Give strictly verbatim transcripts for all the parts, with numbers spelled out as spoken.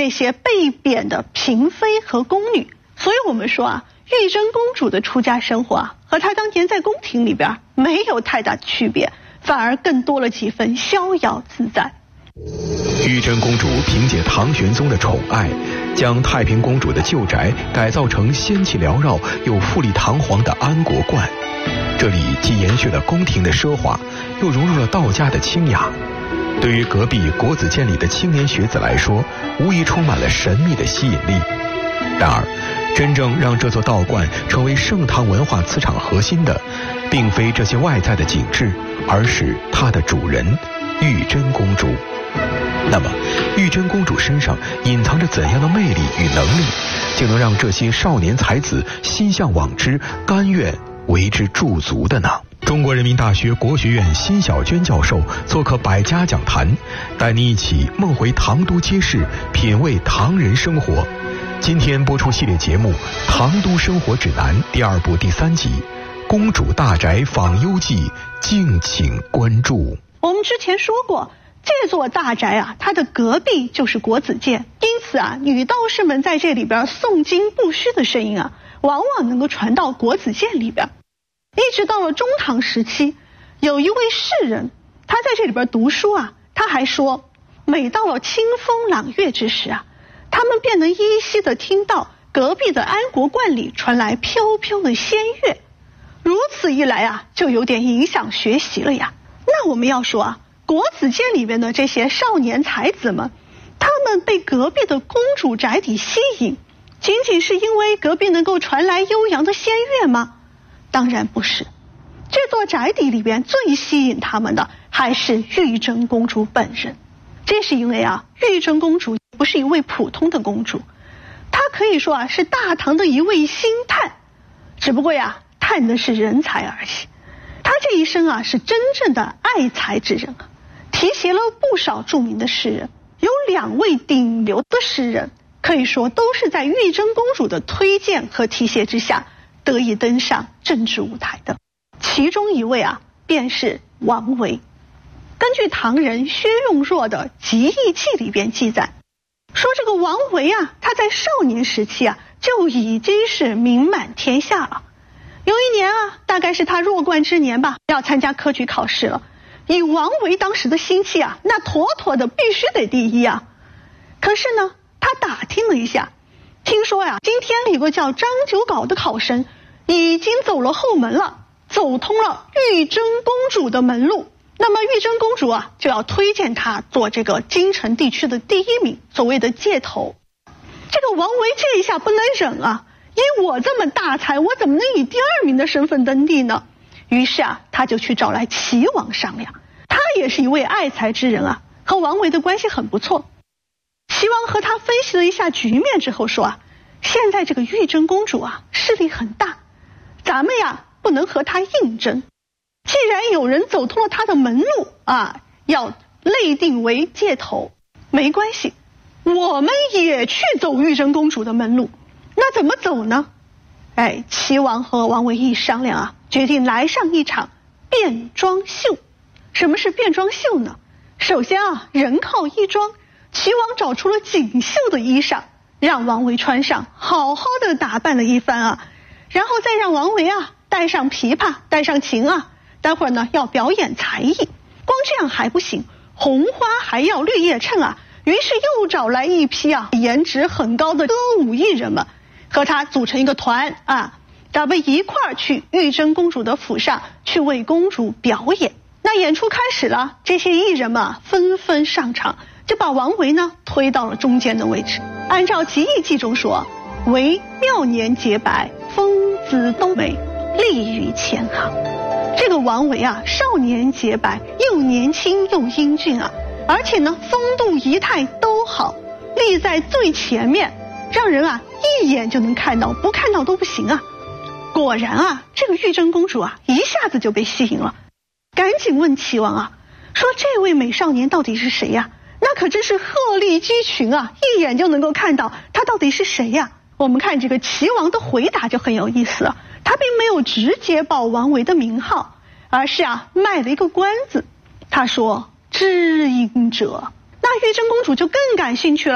那些被贬的嫔妃和宫女。所以我们说啊，玉真公主的出家生活啊，和她当年在宫廷里边没有太大的区别，反而更多了几分逍遥自在。 玉真公主凭借唐玄宗的宠爱，将太平公主的旧宅改造成仙气缭绕又富丽堂皇的安国观。这里既延续了宫廷的奢华，又融入了道家的清雅。对于隔壁国子监里的青年学子来说，无疑充满了神秘的吸引力。然而，真正让这座道观成为盛唐文化磁场核心的，并非这些外在的景致，而是它的主人玉真公主。那么，玉真公主身上隐藏着怎样的魅力与能力，就能让这些少年才子心向往之，甘愿为之驻足的呢？中国人民大学国学院辛晓娟教授做客百家讲坛，带你一起梦回唐都街市，品味唐人生活。今天播出系列节目《唐都生活指南》第二部第三集《公主大宅访幽记》，敬请关注。 我们之前说过，这座大宅啊，它的隔壁就是国子监，因此啊，女道士们在这里边诵经布施的声音啊，往往能够传到国子监里边。一直到了中唐时期，有一位士人，他在这里边读书啊，他还说，每到了清风朗月之时啊，他们便能依稀的听到隔壁的安国观里传来飘飘的仙乐。如此一来啊，就有点影响学习了呀。那我们要说啊，国子监里面的这些少年才子们，他们被隔壁的公主宅邸吸引，仅仅是因为隔壁能够传来悠扬的仙乐吗？当然不是。这座宅邸里边最吸引他们的还是玉真公主本人。这是因为啊，玉真公主不是一位普通的公主，她可以说啊是大唐的一位星探，只不过呀，探的是人才而已。她这一生啊是真正的爱才之人啊，题写了不少著名的诗人，有两位顶流的诗人，可以说都是在玉真公主的推荐和提携之下得以登上政治舞台的。其中一位啊，便是王维。根据唐人薛用若的《集异记》里边记载，说这个王维啊，他在少年时期啊就已经是名满天下了。有一年啊，大概是他弱冠之年吧，要参加科举考试了。以王维当时的心气啊，那妥妥的必须得第一啊。可是呢，他打听了一下，听说呀、啊，今天有个叫张九皋的考生已经走了后门了，走通了玉真公主的门路。那么玉真公主啊，就要推荐他做这个京城地区的第一名，所谓的界头。这个王维这一下不能忍啊，以我这么大才，我怎么能以第二名的身份登第呢？于是啊，他就去找来齐王商量。他也是一位爱才之人啊，和王维的关系很不错。齐王和他分析了一下局面之后说啊，现在这个玉真公主啊势力很大，咱们呀不能和她硬争。既然有人走通了她的门路啊，要内定为界头，没关系，我们也去走玉真公主的门路。那怎么走呢？哎，齐王和王维一商量啊，决定来上一场变装秀。什么是变装秀呢？首先啊，人靠衣装，齐王找出了锦绣的衣裳，让王维穿上，好好的打扮了一番啊，然后再让王维啊带上琵琶，带上琴啊，待会儿呢要表演才艺。光这样还不行，红花还要绿叶衬啊。于是又找来一批啊颜值很高的歌舞艺人们，和他组成一个团啊，咱们一块儿去玉真公主的府上去为公主表演。那演出开始了，这些艺人们纷纷上场，就把王维呢推到了中间的位置。按照《集异记》中说，为妙年洁白，风姿都美，立于前行。这个王维啊，少年洁白，又年轻又英俊啊，而且呢风度仪态都好，立在最前面，让人啊一眼就能看到，不看到都不行啊。果然啊，这个玉真公主啊一下子就被吸引了，赶紧问齐王啊，说这位美少年到底是谁呀？那可真是鹤立鸡群啊，一眼就能够看到他到底是谁呀。我们看这个齐王的回答就很有意思了，他并没有直接报王维的名号，而是啊卖了一个关子。他说知音者，那玉真公主就更感兴趣了，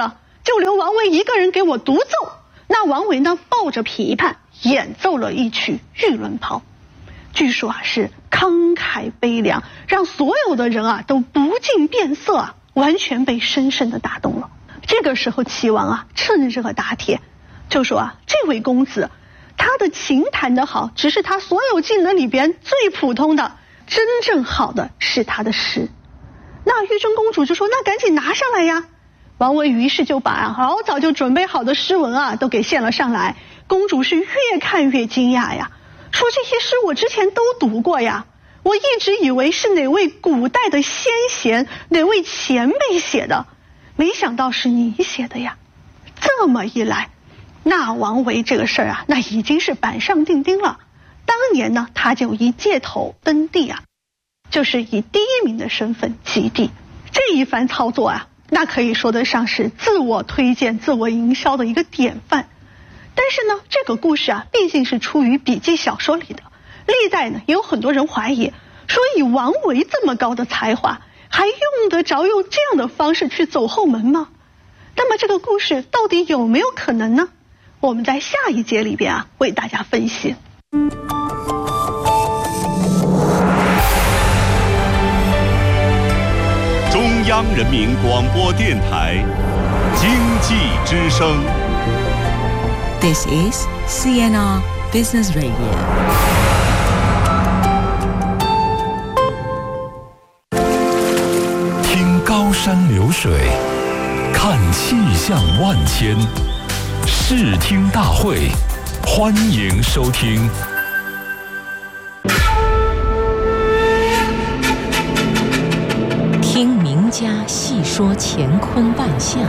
就留王维一个人给我独奏。那王维呢，抱着琵琶演奏了一曲《玉轮袍》，据说啊是慷慨悲凉，让所有的人啊都不禁变色啊，完全被深深的打动了。这个时候齐王啊趁热打铁，就说啊这位公子他的琴弹得好，只是他所有技能里边最普通的，真正好的是他的诗。那玉真公主就说那赶紧拿上来呀。王维于是就把好早就准备好的诗文啊都给献了上来。公主是越看越惊讶呀，说这些诗我之前都读过呀，我一直以为是哪位古代的先贤哪位前辈写的，没想到是你写的呀。这么一来，那王维这个事儿啊那已经是板上钉钉了。当年呢他就以街头登第啊，就是以第一名的身份及第。这一番操作啊那可以说得上是自我推荐自我营销的一个典范。但是呢这个故事啊毕竟是出于笔记小说里的，历代呢也有很多人怀疑说以王维这么高的才华还用得着用这样的方式去走后门吗？那么这个故事到底有没有可能呢？我们在下一节里边啊为大家分析。 中央人民广播电台经济之声。 This is C N R Business Radio。 听高山流水，看气象万千，视听大会，欢迎收听。 听名家细说乾坤万象，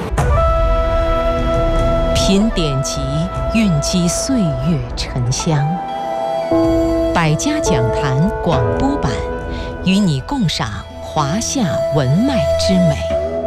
品典籍，蕴积岁月沉香。百家讲坛广播版，与你共赏华夏文脉之美。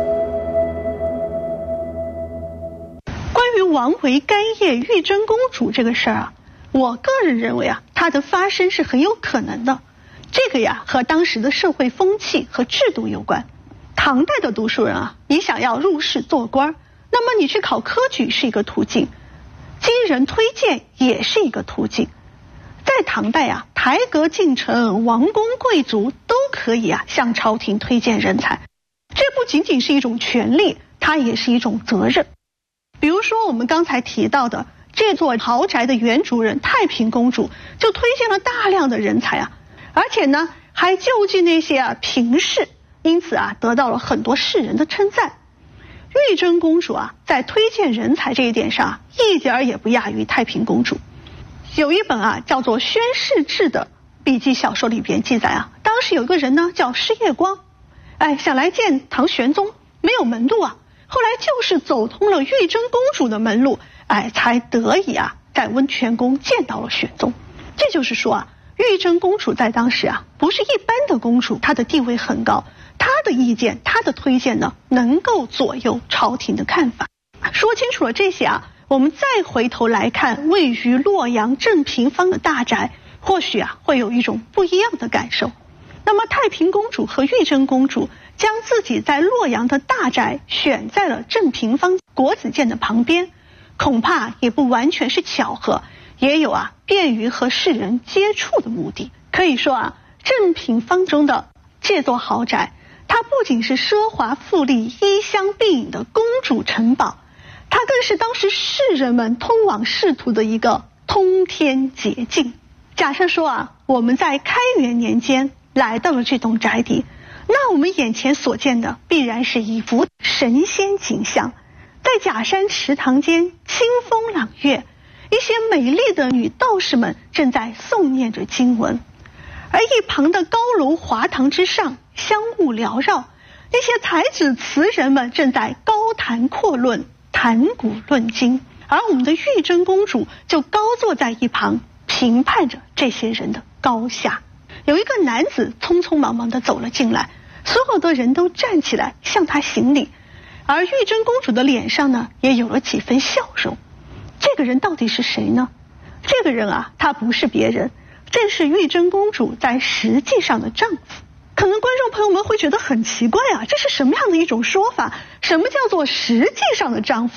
关于王维干谒玉真公主这个事儿啊，我个人认为啊，它的发生是很有可能的。这个呀，和当时的社会风气和制度有关。唐代的读书人啊，你想要入仕做官，那么你去考科举是一个途径，经人推荐也是一个途径。在唐代啊，台阁近臣、王公贵族都可以啊向朝廷推荐人才。这不仅仅是一种权利，它也是一种责任。比如说我们刚才提到的这座豪宅的原主人太平公主，就推荐了大量的人才啊。而且呢还救济那些啊贫士，因此啊得到了很多世人的称赞。玉真公主啊在推荐人才这一点上啊一点也不亚于太平公主。有一本啊叫做《宣誓志》的笔记小说里边记载啊，当时有个人呢叫施夜光，哎想来见唐玄宗，没有门路啊，后来就是走通了玉真公主的门路，哎才得以啊在温泉宫见到了玄宗。这就是说啊玉真公主在当时啊不是一般的公主，她的地位很高，她的意见她的推荐呢能够左右朝廷的看法。说清楚了这些啊，我们再回头来看位于洛阳正平坊的大宅，或许啊会有一种不一样的感受。那么太平公主和玉真公主将自己在洛阳的大宅选在了正平坊国子监的旁边，恐怕也不完全是巧合，也有啊便于和世人接触的目的。可以说啊正平坊中的这座豪宅，它不仅是奢华富丽衣香鬓影的公主城堡，它更是当时士人们通往仕途的一个通天捷径。假设说啊我们在开元年间来到了这栋宅邸，那我们眼前所见的必然是一幅神仙景象。在假山池塘间清风朗月，一些美丽的女道士们正在诵念着经文，而一旁的高楼华堂之上香雾缭绕，那些才子词人们正在高谈阔论，谈古论今，而我们的玉真公主就高坐在一旁评判着这些人的高下。有一个男子匆匆忙忙地走了进来，所有的人都站起来向他行礼，而玉真公主的脸上呢也有了几分笑容。这个人到底是谁呢？这个人啊他不是别人，正是玉真公主在实际上的丈夫可能观众朋友们会觉得很奇怪啊，这是什么样的一种说法？什么叫做实际上的丈夫？